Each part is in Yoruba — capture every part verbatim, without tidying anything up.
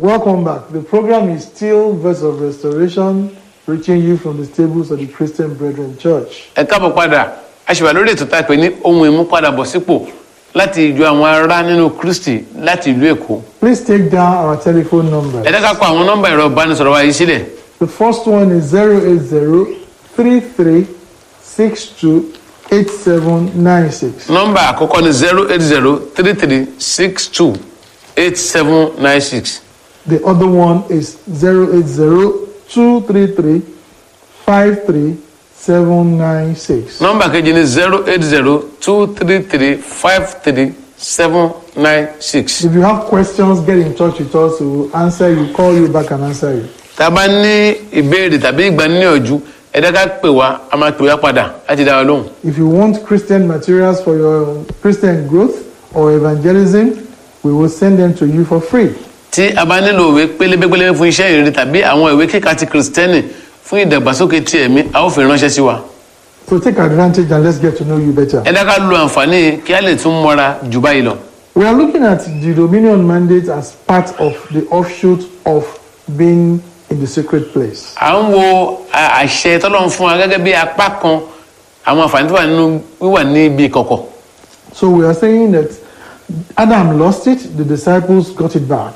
Welcome back. The program is still Verse of Restoration, reaching you from the stables of the Christian Brethren Church. Ẹ káàbọ̀ padà, a ṣì wà lórí ètò tá a pè ní ohun ìmúpadàbọ̀sípò láti ìjọ àwọn ará nínú Kristi láti ìlú Èkó. Please take down our telephone number. Ẹ dẹ́ka kọ àwọn nọ́mbà ẹ̀rọ ìbánisọ̀rọ̀ wa yìí sílẹ̀. The first one is zero eight zero three three six two eight seven nine six. Nọ́mbà àkọ́kọ́ ni zero eight zero three three six two eight seven nine six. The other one is zero eight zero two three three five three seven nine six. Nọ́mbà kejì ni zero eight zero two three three five three seven nine six. If you have questions, get in touch with us. We will answer you, call you back and answer you. Tá a bá ní ìbéèrè tàbí ìgbaniníyànjú, ẹ dẹ́ka pè wá, a máa pè wá padà láti dá wa lóhùn. If you want Christian materials for your Christian growth or evangelism, we will send them to you for free. Tí a bá nílò ìwé pélébépélébé fún iṣẹ́ ìrere tàbí àwọn ìwé kíkà ti Kristẹni fún ìdàgbàsókè ti ẹ̀mí, a ó fi ránṣẹ́ sí wa. So take advantage and let's get to know you better. Ẹ dẹ́ka lo àǹfààní kí a lè tún mọ́ra jù báyìí lọ. We are looking at the Dominion mandate as part of the offshoot of being in the secret place. À ń wo àṣẹ tọ́lọ́run fún wa gẹ́gẹ́ bí apá kan àwọn àǹfààní tó wà nínú wíwà ní ibi ìkọ̀kọ̀. So we are saying that Adam lost it, the disciples got it back.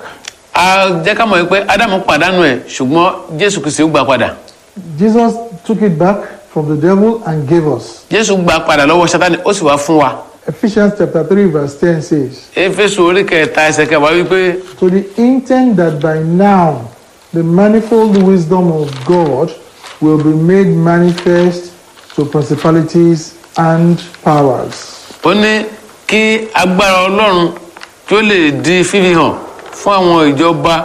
A jẹ́ ká mọ̀ pé Ádámù pàdánù ẹ̀ ṣùgbọ́n Jésù Kristi gbà padà. Jesus took it back from the devil and gave us. Jésù gbà padà lọ́wọ́ Sátánì ó sì wá fún wa. Ephesians chapter three verse ten says, Éfésù orí kẹta ẹsẹ̀ kẹwàá wípé to the intent that by now the manifold wisdom of God will be made manifest to principalities and powers. ó ní kí agbára Ọlọ́run kí ó lè di fífi hàn fún àwọn ìjọba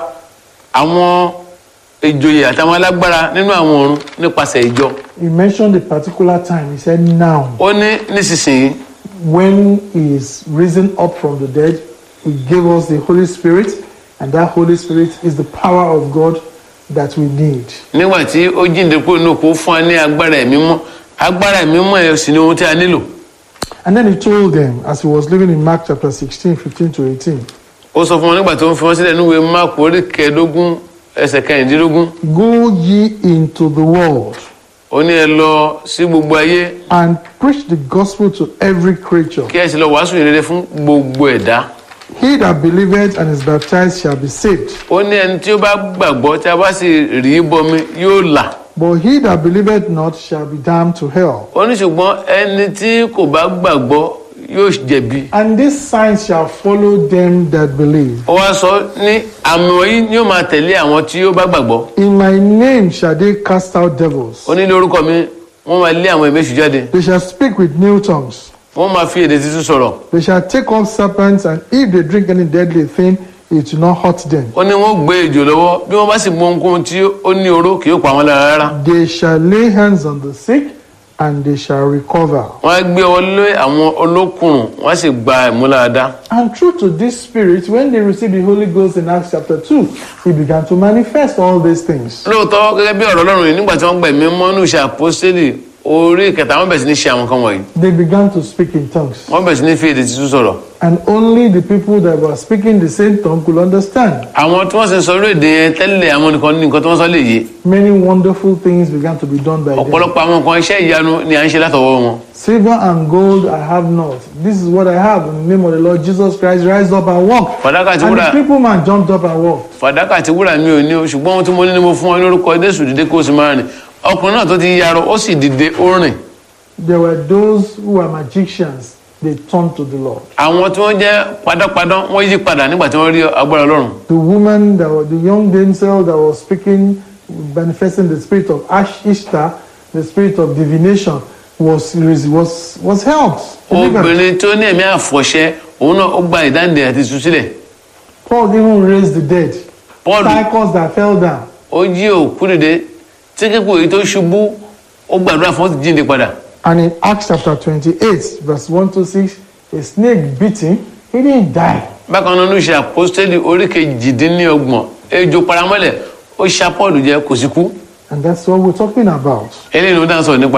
àwọn ìjòyè àtàwọn alágbára nínú àwọn ọ̀run nípasẹ̀ ìjọ. He mentioned a particular time. He said now. Ó ní nísinsìnyí. When he is risen up from the dead, he gave us the Holy Spirit, and that Holy Spirit is the power of God that we need. Nígbà tí ó jíǹde kúrò nínú òkú fún wa ní agbára ẹ̀mí mọ́, agbára ẹ̀mí mọ́ ẹ̀ sì ni ohun tí a nílò. And then he told them, as he was living in Mark chapter sixteen, fifteen to eighteen. Ó sọ fún wọn nígbà tó ń fi wọn sílẹ̀ nínú ìwé Máàkù orí kẹẹ̀ẹ́dógún ẹsẹ̀ kẹrìndínlógún. Go ye into the world. Ó ní ẹ lọ sí gbogbo ayé. And preach the gospel to every creature. Kí ẹ sì lọ wàásù ìrere fún gbogbo ẹ̀dá. He that believeth and is baptized shall be saved. Ó ní ẹni tí ó bá gbàgbọ́ tí a bá sì rí bọmi yóò là. But he that believeth not shall be damned to hell. Ó ní ṣùgbọ́n ẹni tí kò bá gbàgbọ́ yóò jẹ̀bi. And these signs shall follow them that believe. Ó wá sọ ní àmì wọ̀nyí ni ó máa tẹ̀lé àwọn tí ó bá gbàgbọ́. In my name shall they cast out devils. Ó ní lórúkọ mi wọ́n máa lé àwọn ẹ̀mí èṣù jáde. They shall speak with new tongues. Wọ́n máa fi èdè tuntun sọ̀rọ̀. They shall take up serpents, and if they drink any deadly thing, it will not hurt them. Ó ní wọ́n gbé ejò lọ́wọ́ bí wọ́n bá sì mú ohunkóhun tí ó ní oró kì yóò pa wọ́n lára rárá. They shall lay hands on the sick, and they shall recover. Wọ́n á gbé ọwọ́ lé àwọn olókùnrùn wọ́n á sì gba ìmúláradá. And true to this spirit, when they received the Holy Ghost in Acts chapter two, he began to manifest all these things. Lóòótọ́ gẹ́gẹ́ bí ọ̀rọ̀ Ọlọ́run yìí nígbà tí wọ́n gba ẹ̀mí mọ́ nínú iṣẹ́ àpọ́sítélì orí ìkẹta wọ́n bẹ̀rẹ̀ sí ní ṣe àwọn kan wọ̀nyí. They began to speak in tongues. Wọ́n bẹ̀rẹ̀ sí ní fi èdè tuntun sọ̀rọ̀. And only the people that were speaking the same tongue could understand. Àwọn tí wọ́n sì ń sọ orí èdè yẹn tẹ́lẹ̀ àwọn nìkan ní nǹkan tí wọ́n sọ lè yé. Many wonderful things began to be done by them. Ọ̀pọ̀lọpọ̀ àwọn nǹkan iṣẹ́ ìyanu ni à ń ṣe látọwọ́ wọn. Silver and gold I have not. This is what I have in the name of the Lord Jesus Christ. Rise up and walk. Fàdákà àti And wúrà the crippled man jumped up and walked. Fàdákà àti wúrà mi ò ní o ṣùgbọ́n ohun tí mo ní ni mo fún ọ lórúkọ Jésù dìde kó o sì máa rìn. Ọkùnrin náà tó ti yarọ ó sì dìde ó rìn. There were those who were magicians. They turned to the Lord. Àwọn tí wọ́n jẹ́ padàpadà wọ́n yí padà nígbà tí wọ́n rí agbára Ọlọ́run. The woman that was the young damsel that was speaking, manifesting the spirit of Ash Ishtar, the spirit of divination, was was was helped. Obìnrin tó ní ẹ̀mí àfọ̀ṣẹ òun náà ó gba ìdáǹdè àti ìtúsílẹ̀. Paul even raised the dead. Paul Cycles that fell down. Ó jí òkú dìde tí kíkú èyí tó ṣubú ó gbàdúrà fún ó ti jíǹde padà. And in Acts chapter twenty-eight, verse one to six, a snake bit him. He didn't die. Bákan náà ló ṣe àpọ́sítélì orí kejìdínlọ́gbọ̀n ejò paramọ́lẹ̀ ó ṣá Pọ́ọ̀lù jẹ kò sí kú. And that's what we're talking about. Eléyìí ló dá sọ̀rọ̀ nípa.